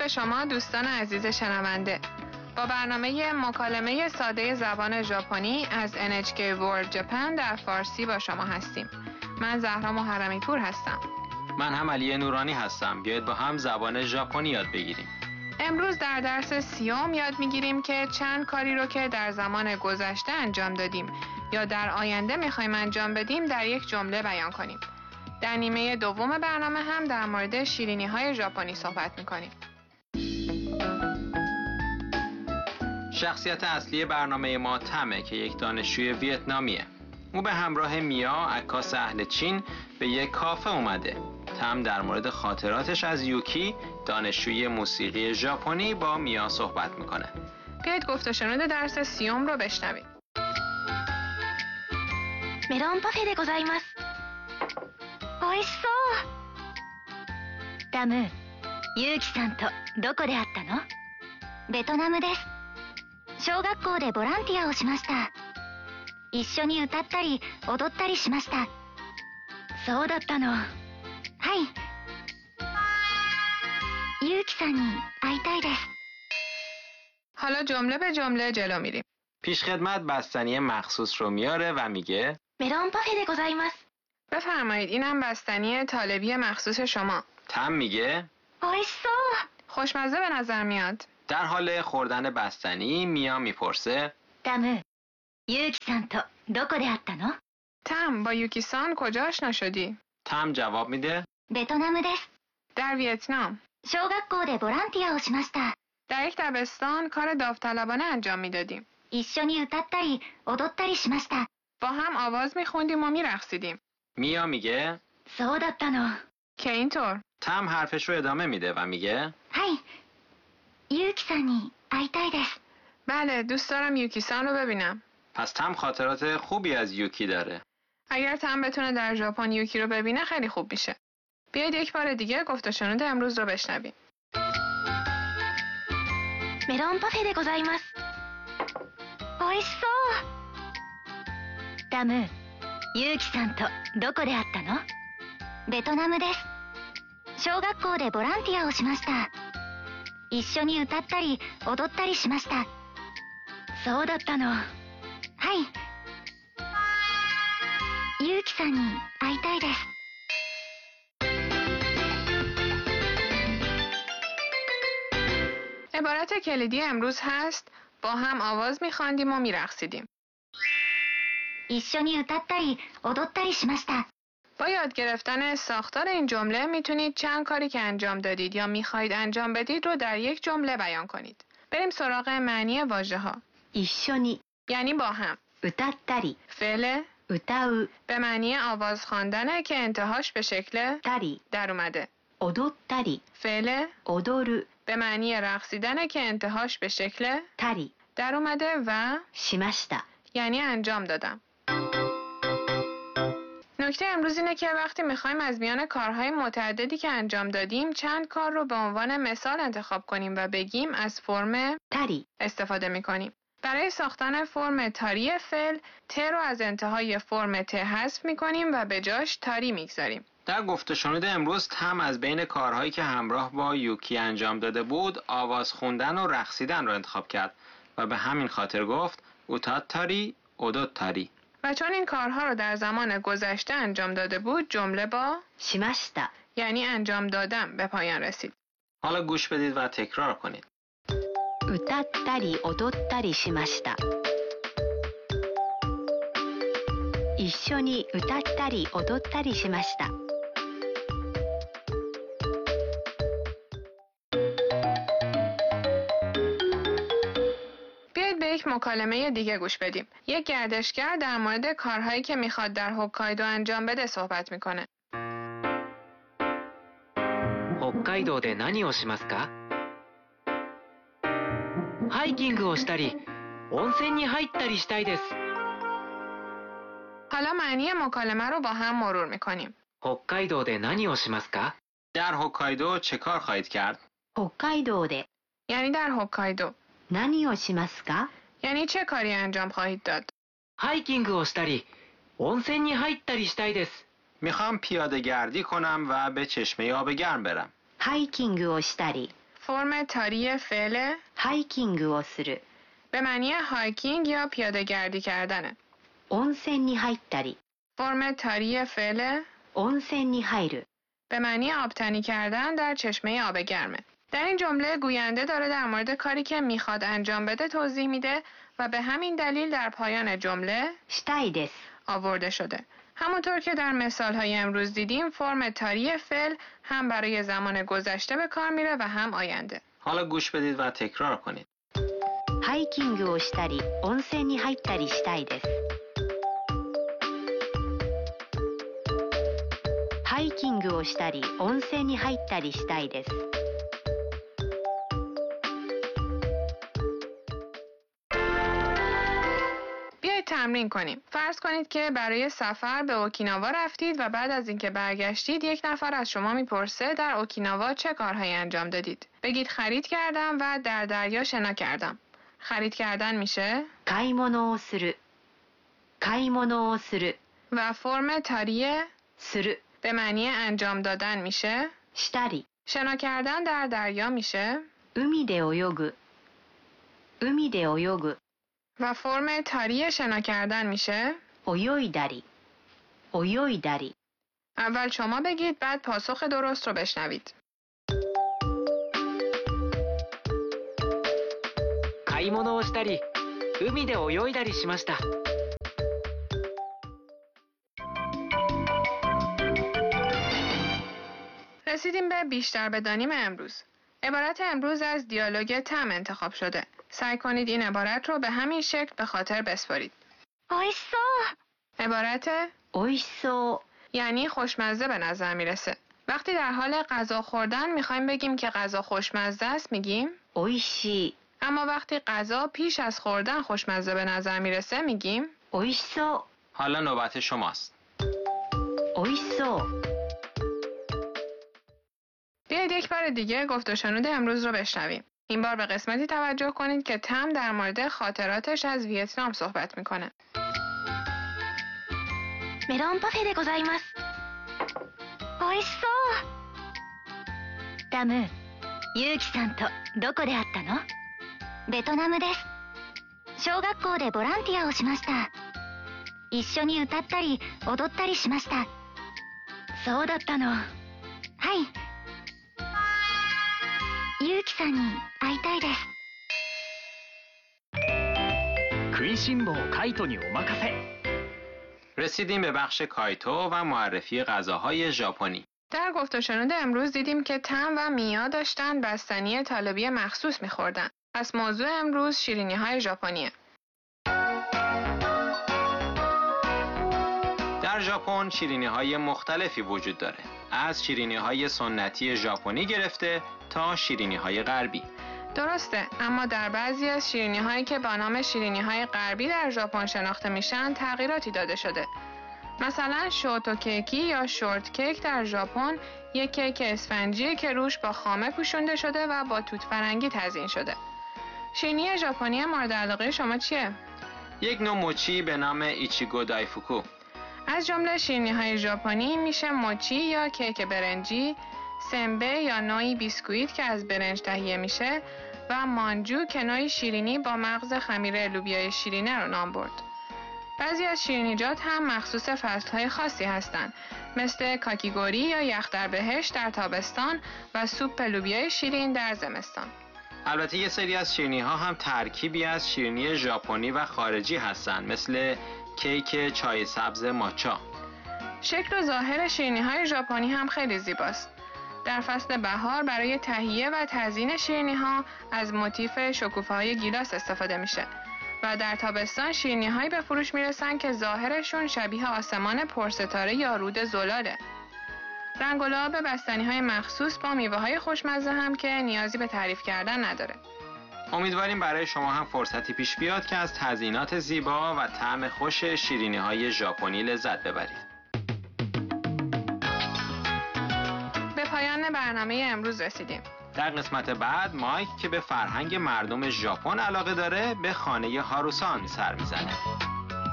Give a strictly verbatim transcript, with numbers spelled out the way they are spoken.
به شما دوستان عزیز شنونده. با برنامه مکالمه ساده زبان ژاپنی از ان اچ کی World Japan در فارسی با شما هستیم. من زهرا محرمی پور هستم. من هم علی نورانی هستم. بیایید با هم زبان ژاپنی یاد بگیریم. امروز در درس سیوم یاد میگیریم که چند کاری رو که در زمان گذشته انجام دادیم یا در آینده میخوایم انجام بدیم در یک جمله بیان کنیم. در نیمه دوم برنامه هم در مورد شیرینی های ژاپنی صحبت میکنیم. شخصیت اصلی برنامه ما تمه که یک دانشجوی ویتنامیه. او به همراه میا، عکاس اهل چین، به یک کافه اومده. تم در مورد خاطراتش از یوکی، دانشجوی موسیقی ژاپنی، با میا صحبت میکنه. بیایید گفت و شنود درس سیوم رو بشنوید. メロンパフェでございます。おいしそう。タム、ユウキさんとどこで会ったの？ベトナムです。小学校でボランティアをしました。一緒に歌ったり踊ったりしました。そうだったの。はい。ユウキさんに会いたいです。 حالا جمله به جمله جلو میریم. پیشخدمت بستنی مخصوص رو میاره و میگه メロンパフェでございます。 بفرمایید اینم بستنی طالبی مخصوص شما. تم میگه おいしそう。 خوشمزه به نظر میاد. در حال خوردن بستنی میا میپرسه タム、ユウキさんとどこで会ったの？ تم، با یوکیسان کجا آشنا شدی؟ تم جواب میده ベトナムです。 در ویتنام. 小学校でボランティアをしました。 در یک دبستان کار داوطلبانه انجام میدادیم. 一緒に歌ったり踊ったりしました。 با هم آواز میخوندیم و میرقصیدیم. میا میگه そうだったの。 که اینطور. تم حرفش رو ادامه میده و میگه はい。ユウキさんに会いたいです。 بله، دوست دارم یوکیسان رو ببینم. پس تم خاطرات خوبی از یوکی داره. اگر تم بتونه در ژاپن یوکی رو ببینه خیلی خوب میشه. بیایید یک بار دیگه گفت و شنود امروز رو بشنویم. メロンパフェでございます。おいしそう。タム、ユウキさんとどこで会ったの？ベトナムです。小学校でボランティアをしました。一緒に歌ったり踊ったりしました。そうだったの。はい。ユウキさんに会いたいです。 عبارت کلیدی امروز هست با هم آواز میخواندیم و میرقصیدیم. 一緒に歌ったり踊ったりしました。 با یاد گرفتن ساختار این جمله میتونید چند کاری که انجام دادید یا میخواهید انجام بدید رو در یک جمله بیان کنید. بریم سراغ معنی واژه ها. 一緒に یعنی با هم. 歌ったり فعل 歌う به معنی آواز خواندنه که انتهاش به شکل たり در اومده. 踊ったり فعل 踊る به معنی رقصیدنه که انتهاش به شکل たり در اومده و しました。 یعنی انجام دادم. نکته امروز اینه که وقتی میخوایم از میان کارهای متعددی که انجام دادیم چند کار رو به عنوان مثال انتخاب کنیم و بگیم از فرم たり استفاده میکنیم. برای ساختن فرم تاری فعل ت رو از انتهای فرم ت حذف میکنیم و به جاش تاری میگذاریم. در گفت و شنود امروز تم از بین کارهایی که همراه با یوکی انجام داده بود آواز خوندن و رقصیدن رو انتخاب کرد و به همین خاطر گفت اوتات تاری اودوت تاری. و چون این کارها رو در زمان گذشته انجام داده بود جمله با しました。 یعنی انجام دادم به پایان رسید. حالا گوش بدید و تکرار کنید. 歌ったり踊ったりしました。一緒に歌ったり踊ったりしました。 بیایید به یک مکالمه دیگه گوش بدیم. یک گردشگر در مورد کارهایی که میخواد در هوکایدو انجام بده صحبت میکنه. 北海道で何をしますか？ハイキングをしたり、温泉に入ったりしたいです。 حالا معنی مکالمه رو با هم مرور میکنیم. 北海道で何をしますか？ در هوکایدو چه کار خواهید کرد؟ 北海道で یعنی در هوکایدو. 何をしますか？ یعنی چه کاری انجام خواهید داد؟ ハイキングをしたり、温泉に入ったりしたいです。 میخوام پیاده گردی کنم و به چشمه آب گرم برم. ハイキングをしたり فرم تاری فعل ハイキングをする به معنی هایکینگ یا پیاده گردی کردنه. 温泉に入ったり فرم تاری فعل 温泉に入る به معنی آبتنی کردن در چشمه آب گرمه. در این جمله گوینده داره در مورد کاری که میخواد انجام بده توضیح میده و به همین دلیل در پایان جمله したいです آورده شده. همونطور که در مثال‌های امروز دیدیم فرم تاری فعل هم برای زمان گذشته به کار میره و هم آینده. حالا گوش بدید و تکرار کنید. ハイキングをしたり温泉に入ったりしたいですハイキングをしたり温泉に入ったりしたいです بیایید تمرین کنیم. فرض کنید که برای سفر به اوکیناوا رفتید و بعد از اینکه برگشتید یک نفر از شما میپرسه در اوکیناوا چه کارهایی انجام دادید. بگید خرید کردم و در دریا شنا کردم. خرید کردن میشه 買い物をする買い物をする و فرم تاری する به معنی انجام دادن میشه. したり شنا کردن در دریا میشه 海で泳ぐ海で泳ぐ و فرم تاری شنا کردن میشه 泳いだり泳いだり اول شما بگید بعد پاسخ درست رو بشنوید. 買い物をしたり海で泳いだりしました رسیدیم به بیشتر بدانیم امروز. عبارت امروز از دیالوگ تم انتخاب شده. سعی کنید این عبارت رو به همین شکل به خاطر بسپارید. おいしそう عبارت おいしそ یعنی خوشمزه به نظر میرسه. وقتی در حال غذا خوردن میخوایم بگیم که غذا خوشمزه است میگیم うおいしい اما وقتی غذا پیش از خوردن خوشمزه به نظر میرسه میگیم おいしそう حالا نوبت شماست. おいしそう بیایید یک بار دیگه گفت و شنود امروز رو بشنویم. این بار به قسمتی توجه کنید که تم در مورد خاطراتش از ویتنام صحبت میکنه. メロンパフェでございますおいしそうダムユウキさんとどこで会ったのベトナムです小学校でボランティアをしました一緒に歌ったり踊ったりしましたそうだったのはいユウキさんに会いたいです食いしん坊カイトにお任せ رسیدیم به بخش کایتو و معرفی غذاهای ژاپنی. در گفت و شنود امروز دیدیم که تم و میا داشتن بستنی طالبی مخصوص میخوردن. پس موضوع امروز شیرینی های ژاپنیه. در ژاپن شیرینی های مختلفی وجود داره. از شیرینی های سنتی ژاپنی گرفته تا شیرینی های غربی. درسته، اما در بعضی از شیرینی هایی که با نام شیرینی های غربی در ژاپن شناخته میشن تغییراتی داده شده. مثلا شوتو کیکی یا شورت کیک در ژاپن یک کیک اسفنجیه که روش با خامه پوشونده شده و با توت فرنگی تزیین شده. شیرینی ژاپنی مورد علاقه شما چیه؟ یک نوع موچی به نام ایچیگو دایفوکو. از جمله شیرینی های ژاپنی میشه موچی یا کیک برنجی، سمبه یا نوعی بیسکویت که از برنج تهیه میشه و مانجو که نوعی شیرینی با مغز خمیر لوبیای شیرینه رو نام برد. بعضی از شیرینیجات هم مخصوص فصلهای خاصی هستن، مثل کاکیگوری یا یخ در بهشت در تابستان و سوپ لوبیای شیرین در زمستان. البته یه سری از شیرینی ها هم ترکیبی از شیرینی ژاپنی و خارجی هستن، مثل کیک چای سبز ماچا. شکل و ظاهر شیرینی های ژاپنی هم خیلی زیباست. در فصل بهار برای تهیه و تزیین شیرینی ها از موتیف شکوفه های گیلاس استفاده میشه و در تابستان شیرینی هایی به فروش میرسن که ظاهرشون شبیه آسمان پرستاره یا رود زلاله. رنگ و لعاب بستنی های مخصوص با میوه های خوشمزه هم که نیازی به تعریف کردن نداره. امیدواریم برای شما هم فرصتی پیش بیاد که از تزیینات زیبا و طعم خوش شیرینی های ژاپنی لذت ببرید. به پایان برنامه امروز رسیدیم. در قسمت بعد مایک که به فرهنگ مردم ژاپن علاقه داره به خانه هاروسان سر میزنه.